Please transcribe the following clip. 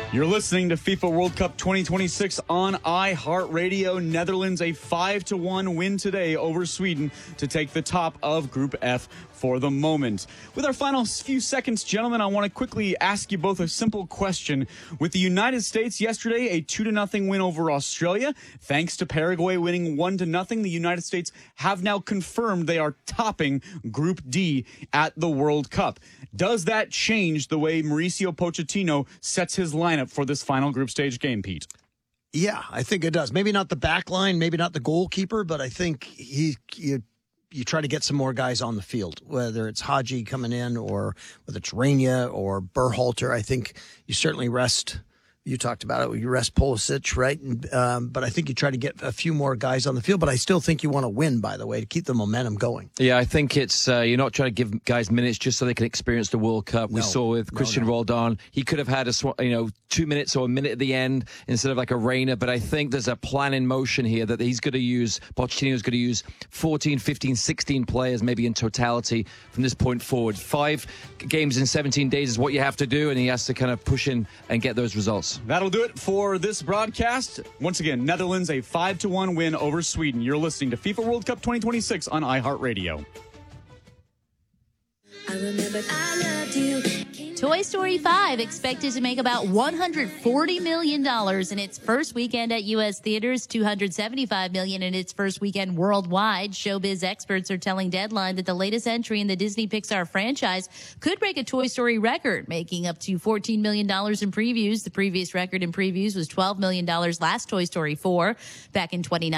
You're listening to FIFA World Cup 2026 on iHeartRadio. Netherlands a 5-1 win today over Sweden to take the top of Group F for the moment. With our final few seconds, gentlemen, I want to quickly ask you both a simple question. With the United States yesterday, a 2-0 win over Australia, thanks to Paraguay winning 1-0, the United States have now confirmed they are topping Group D at the World Cup. Does that change the way Mauricio Pochettino sets his lineup for this final group stage game, Pete? Yeah, I think it does. Maybe not the back line, maybe not the goalkeeper, but I think you try to get some more guys on the field, whether it's Haji coming in or whether it's Rania or Berhalter. I think you certainly rest. You talked about it. You rest Pulisic, right? But I think you try to get a few more guys on the field. But I still think you want to win, by the way, to keep the momentum going. Yeah, I think it's you're not trying to give guys minutes just so they can experience the World Cup. We saw with Christian Roldan, he could have had 2 minutes or a minute at the end instead of like a Reina. But I think there's a plan in motion here that he's going to use. Pochettino's going to use 14, 15, 16 players maybe in totality from this point forward. 5 games in 17 days is what you have to do, and he has to kind of push in and get those results. That'll do it for this broadcast. Once again, Netherlands a 5-1 win over Sweden. You're listening to FIFA World Cup 2026 on iHeartRadio. I remember I loved you. Toy Story 5 expected to make about $140 million in its first weekend at U.S. theaters, $275 million in its first weekend worldwide. Showbiz experts are telling Deadline that the latest entry in the Disney Pixar franchise could break a Toy Story record, making up to $14 million in previews. The previous record in previews was $12 million last Toy Story 4 back in 2019.